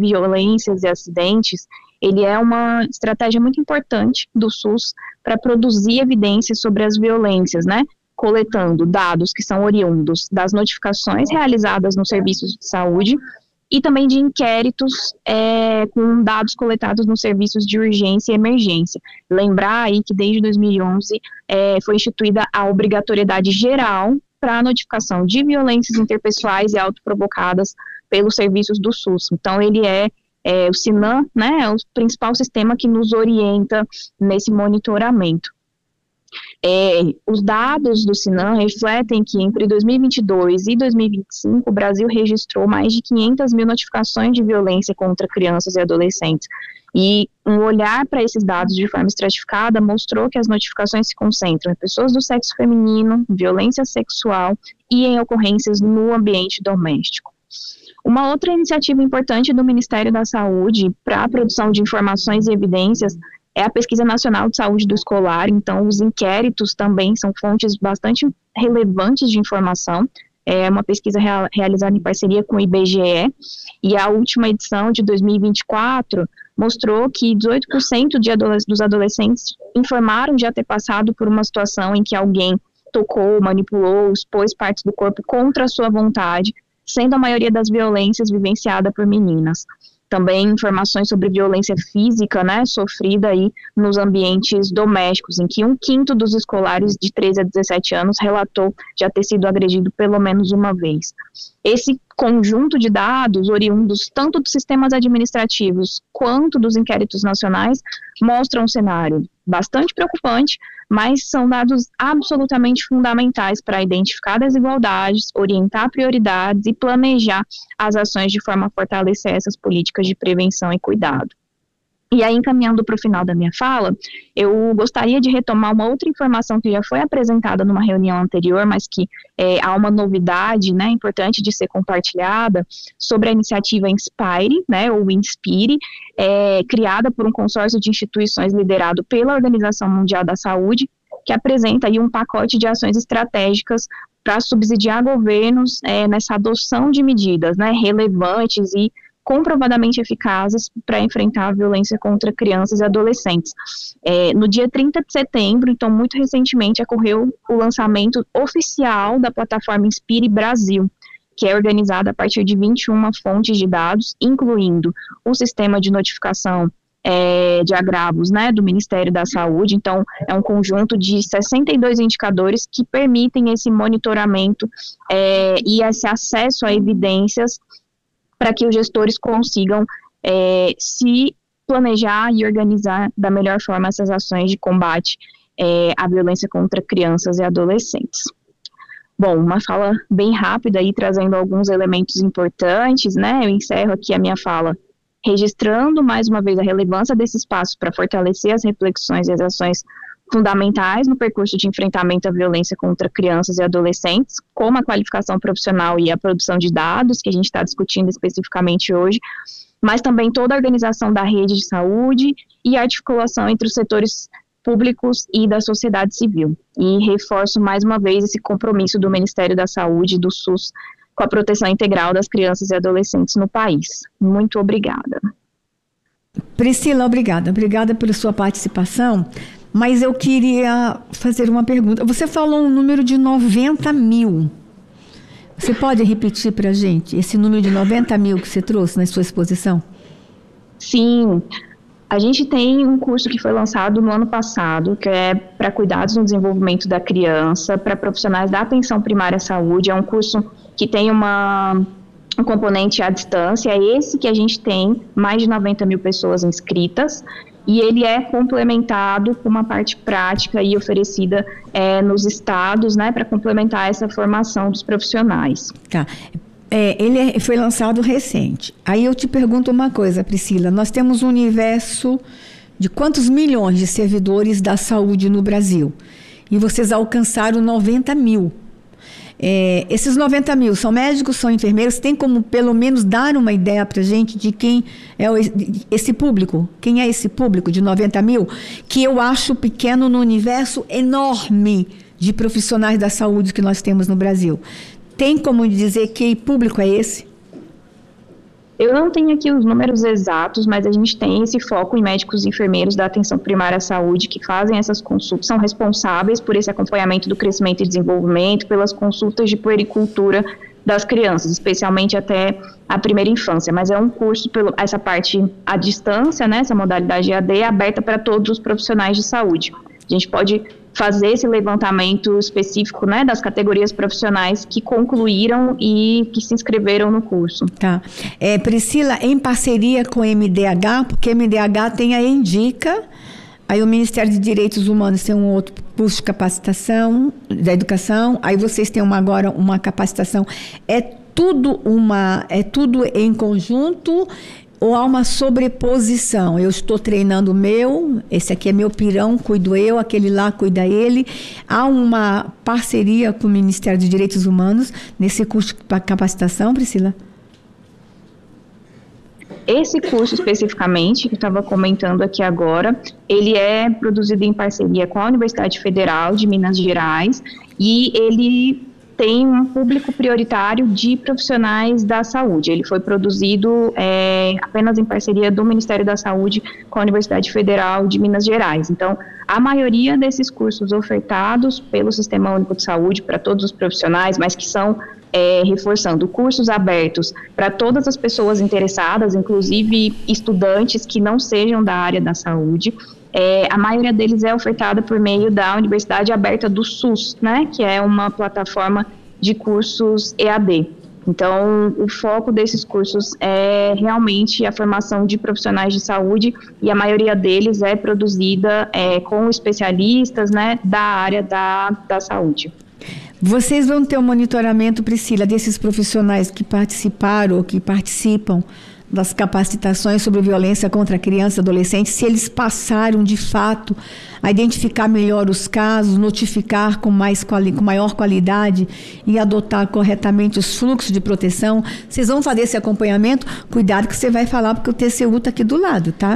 violências e acidentes, ele é uma estratégia muito importante do SUS para produzir evidências sobre as violências, né? Coletando dados que são oriundos das notificações realizadas nos serviços de saúde e também de inquéritos com dados coletados nos serviços de urgência e emergência. Lembrar aí que desde 2011 foi instituída a obrigatoriedade geral para a notificação de violências interpessoais e autoprovocadas pelos serviços do SUS. Então, ele o SINAM, né, é o principal sistema que nos orienta nesse monitoramento. Os dados do SINAM refletem que entre 2022 e 2025, o Brasil registrou mais de 500 mil notificações de violência contra crianças e adolescentes. E um olhar para esses dados de forma estratificada mostrou que as notificações se concentram em pessoas do sexo feminino, violência sexual e em ocorrências no ambiente doméstico. Uma outra iniciativa importante do Ministério da Saúde para a produção de informações e evidências é a Pesquisa Nacional de Saúde do Escolar. Então, os inquéritos também são fontes bastante relevantes de informação. É uma pesquisa realizada em parceria com o IBGE, e a última edição, de 2024, mostrou que 18% dos adolescentes informaram já ter passado por uma situação em que alguém tocou, manipulou, expôs partes do corpo contra a sua vontade, sendo a maioria das violências vivenciada por meninas. Também informações sobre violência física, né, sofrida aí nos ambientes domésticos, em que 1/5 dos escolares de 13 a 17 anos relatou já ter sido agredido pelo menos uma vez. Esse conjunto de dados, oriundos tanto dos sistemas administrativos quanto dos inquéritos nacionais, mostra um cenário bastante preocupante, mas são dados absolutamente fundamentais para identificar desigualdades, orientar prioridades e planejar as ações de forma a fortalecer essas políticas de prevenção e cuidado. E aí, encaminhando para o final da minha fala, eu gostaria de retomar uma outra informação que já foi apresentada numa reunião anterior, mas que há uma novidade, né, importante de ser compartilhada, sobre a iniciativa Inspire, né, ou Inspire, criada por um consórcio de instituições liderado pela Organização Mundial da Saúde, que apresenta aí um pacote de ações estratégicas para subsidiar governos nessa adoção de medidas, né, relevantes e comprovadamente eficazes para enfrentar a violência contra crianças e adolescentes. No dia 30 de setembro, então muito recentemente, ocorreu o lançamento oficial da plataforma Inspire Brasil, que é organizada a partir de 21 fontes de dados, incluindo o sistema de notificação de agravos, né, do Ministério da Saúde. Então, é um conjunto de 62 indicadores que permitem esse monitoramento e esse acesso a evidências para que os gestores consigam se planejar e organizar da melhor forma essas ações de combate à violência contra crianças e adolescentes. Bom, uma fala bem rápida aí, trazendo alguns elementos importantes, né? Eu encerro aqui a minha fala registrando mais uma vez a relevância desse espaço para fortalecer as reflexões e as ações fundamentais no percurso de enfrentamento à violência contra crianças e adolescentes, como a qualificação profissional e a produção de dados, que a gente está discutindo especificamente hoje, mas também toda a organização da rede de saúde e a articulação entre os setores públicos e da sociedade civil. E reforço mais uma vez esse compromisso do Ministério da Saúde e do SUS com a proteção integral das crianças e adolescentes no país. Muito obrigada. Priscila, obrigada. Obrigada pela sua participação. Mas eu queria fazer uma pergunta. Você falou um número de 90 mil. Você pode repetir para a gente esse número de 90 mil que você trouxe na sua exposição? Sim. A gente tem um curso que foi lançado no ano passado, que é para cuidados no desenvolvimento da criança, para profissionais da atenção primária à saúde. É um curso que tem um componente à distância. É esse que a gente tem mais de 90 mil pessoas inscritas. E ele é complementado com uma parte prática e oferecida nos estados, né, para complementar essa formação dos profissionais. Tá. Ele foi lançado recente. Aí eu te pergunto uma coisa, Priscila. Nós temos um universo de quantos milhões de servidores da saúde no Brasil? E vocês alcançaram 90 mil. Esses 90 mil são médicos, são enfermeiros? Tem como pelo menos dar uma ideia para a gente de quem é esse público? Quem é esse público de 90 mil? Que eu acho pequeno no universo enorme de profissionais da saúde que nós temos no Brasil. Tem como dizer que público é esse? Eu não tenho aqui os números exatos, mas a gente tem esse foco em médicos e enfermeiros da atenção primária à saúde que fazem essas consultas, são responsáveis por esse acompanhamento do crescimento e desenvolvimento, pelas consultas de puericultura das crianças, especialmente até a primeira infância, mas é um curso, essa parte à distância, né, essa modalidade EAD é aberta para todos os profissionais de saúde. A gente pode fazer esse levantamento específico, né, das categorias profissionais que concluíram e que se inscreveram no curso. Tá. Priscila, em parceria com o MDH, porque o MDH tem a Indica, aí o Ministério de Direitos Humanos tem um outro curso de capacitação da educação, aí vocês têm agora uma capacitação. É tudo em conjunto ou há uma sobreposição? Eu estou treinando o meu, esse aqui é meu pirão, cuido eu, aquele lá cuida ele. Há uma parceria com o Ministério de Direitos Humanos nesse curso de capacitação, Priscila? Esse curso especificamente, que eu estava comentando aqui agora, ele é produzido em parceria com a Universidade Federal de Minas Gerais e ele tem um público prioritário de profissionais da saúde. Ele foi produzido apenas em parceria do Ministério da Saúde com a Universidade Federal de Minas Gerais. Então, a maioria desses cursos ofertados pelo Sistema Único de Saúde para todos os profissionais, mas que são reforçando, cursos abertos para todas as pessoas interessadas, inclusive estudantes que não sejam da área da saúde. A maioria deles é ofertada por meio da Universidade Aberta do SUS, né, que é uma plataforma de cursos EAD. Então, o foco desses cursos é realmente a formação de profissionais de saúde e a maioria deles é produzida com especialistas, né, da área da saúde. Vocês vão ter um monitoramento, Priscila, desses profissionais que participaram ou que participam das capacitações sobre violência contra criança e adolescente, se eles passaram, de fato, a identificar melhor os casos, notificar com maior qualidade e adotar corretamente os fluxos de proteção. Vocês vão fazer esse acompanhamento? Cuidado que você vai falar, porque o TCU está aqui do lado, tá?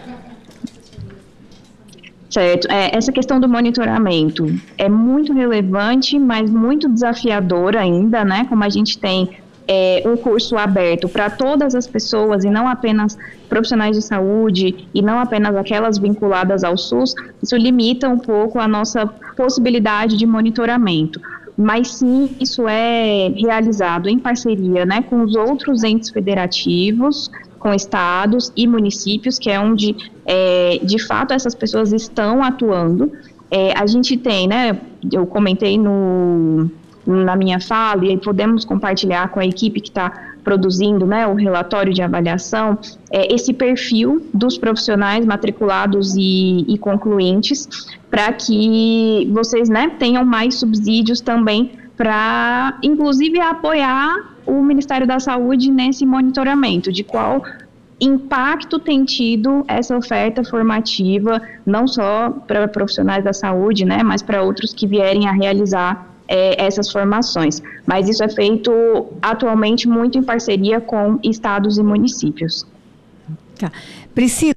Certo. Essa questão do monitoramento é muito relevante, mas muito desafiadora ainda, né? Como a gente tem um curso aberto para todas as pessoas e não apenas profissionais de saúde e não apenas aquelas vinculadas ao SUS, isso limita um pouco a nossa possibilidade de monitoramento. Mas sim, isso é realizado em parceria, né, com os outros entes federativos, com estados e municípios, que é onde, de fato, essas pessoas estão atuando. A gente tem, né, eu comentei na minha fala, e aí podemos compartilhar com a equipe que está produzindo, né, o relatório de avaliação, esse perfil dos profissionais matriculados e concluintes, para que vocês, né, tenham mais subsídios também para, inclusive, apoiar o Ministério da Saúde nesse monitoramento, de qual impacto tem tido essa oferta formativa, não só para profissionais da saúde, né, mas para outros que vierem a realizar essas formações. Mas isso é feito atualmente muito em parceria com estados e municípios. Tá. Priscila,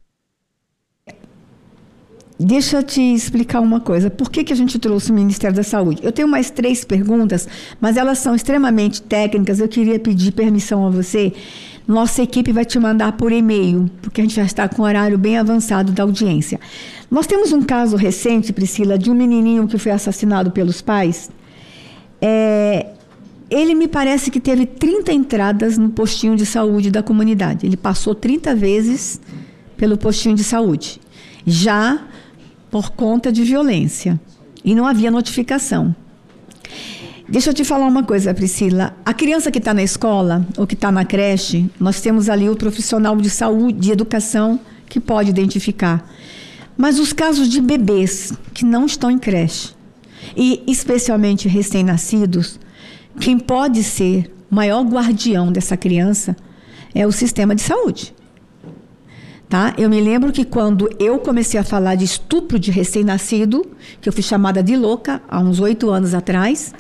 deixa eu te explicar uma coisa. Por que a gente trouxe o Ministério da Saúde? Eu tenho mais 3 perguntas, mas elas são extremamente técnicas. Eu queria pedir permissão a você. Nossa equipe vai te mandar por e-mail, porque a gente já está com o horário bem avançado da audiência. Nós temos um caso recente, Priscila, de um menininho que foi assassinado pelos pais. Ele me parece que teve 30 entradas no postinho de saúde da comunidade. Ele passou 30 vezes pelo postinho de saúde, já por conta de violência. E não havia notificação. Deixa eu te falar uma coisa, Priscila. A criança que está na escola ou que está na creche, nós temos ali o profissional de saúde, de educação, que pode identificar. Mas os casos de bebês que não estão em creche, e especialmente recém-nascidos, quem pode ser o maior guardião dessa criança é o sistema de saúde. Tá? Eu me lembro que quando eu comecei a falar de estupro de recém-nascido, que eu fui chamada de louca há uns 8 anos atrás,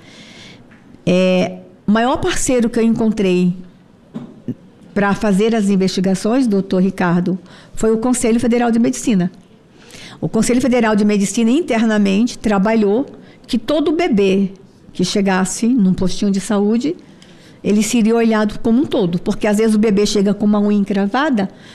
o maior parceiro que eu encontrei para fazer as investigações, doutor Ricardo, foi o Conselho Federal de Medicina. O Conselho Federal de Medicina internamente trabalhou que todo bebê que chegasse num postinho de saúde, ele seria olhado como um todo, porque às vezes o bebê chega com uma unha encravada,